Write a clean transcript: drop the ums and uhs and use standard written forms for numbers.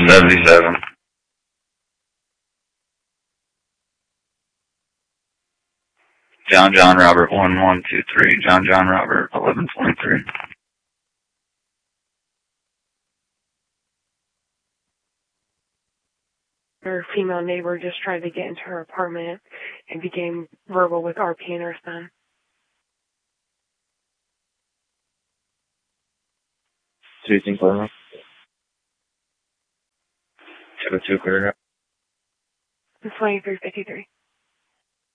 77. John Robert 1123. John Robert 1123. Her female neighbor just tried to get into her apartment and became verbal with RP and her son. Susan Clear. 202 clear. 2353.